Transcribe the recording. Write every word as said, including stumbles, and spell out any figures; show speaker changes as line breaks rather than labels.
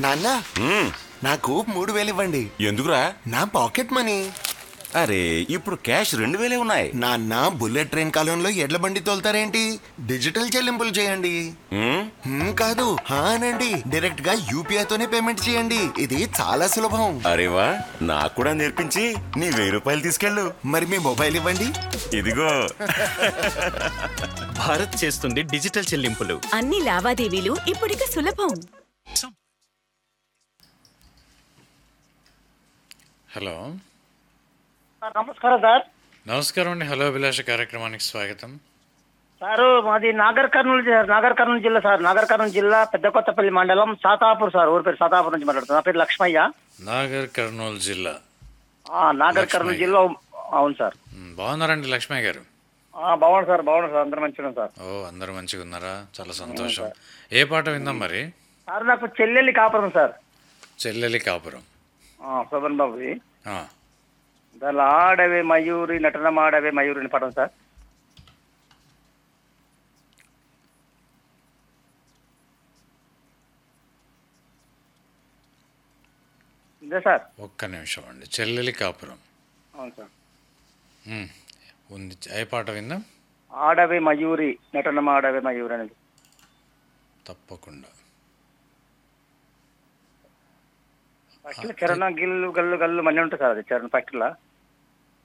నాన్న
మ్మ్.
నాకు మూడు వేలు ఇవ్వండి.
ఎందుకురా?
నా పాకెట్ మనీ.
అరే ఇప్పుడు క్యాష్ రెండు వేలే ఉన్నాయి.
నాన్న బుల్లెట్ ట్రైన్ కాలంలో ఎడ్ల బండి తోలుతారేంటి? డిజిటల్ చెల్లింపులు చేయండి.
మ్మ్?
హ్మ్, కాదు హా అనండి. డైరెక్ట్ గా యూపీఐ తోనే పేమెంట్ చేయండి. ఇది చాలా సులభం.
అరే వా, నాకు కూడా నేర్పించి నీ వెయ్యి రూపాయలు తీసుకెళ్ళు.
మరి మీ మొబైల్ ఇవ్వండి.
ఇదిగో.
భారత్ చేస్తుంది డిజిటల్ చెల్లింపులు.
అన్ని లావాదేవీలు ఇప్పుడిక సులభం.
హలో,
నమస్కారం సార్.
నమస్కారం అండి. హలో అభిలాష కార్యక్రమానికి స్వాగతం.
సారు మాది నాగర్ కర్నూలు జి- నాగర్ కర్నూలు జిల్లా సార్. నాగర్ కర్నూలు జిల్లా పెద్ద కొత్తపల్లి మండలం సాతాపూర్ సార్. ఊరి పేరు సాతాపూర్ నుంచి మాట్లాడుతున్నా. నా పేరు లక్ష్మయ్య.
నాగర్ కర్నూలు జిల్లా.
ఆ, నాగర్ కర్నూలు
లక్ష్మయ్య.
జిల్లా. అవును సార్.
మ్, బాగున్నారండి లక్ష్మయ్య గారు?
ఆ, బాగుంది సార్, బాగుంది సార్. అందరూ మంచిగా సార్.
ఓ, అందరూ మంచిగా ఉన్నారా? చాలా సంతోషం. ఏ పాట విందాం మరి?
సార్ నాకు చెల్లెల్లి కాపురం సార్.
చెల్లెలి కాపురం.
ఆ, శోభన్ బాబుది.
ఆ,
దానిలో ఆడవే మయూరి నటనం ఆడవే మయూరిని పడడం సార్. ఇదే సార్.
ఒక్క నిమిషం అండి. చెల్లెలి కాపురం.
అవును సార్.
మ్, ఉంది. ఏ పాట విందాం?
ఆడవే మయూరి నటనం ఆడవే మయూరి అనేది.
తప్పకుండా.
ఫస్ట్ చరణ గిల్లు గల్లు గల్లు మనీ ఉంటుంది సార్. అది చరణ ఫస్ట్లా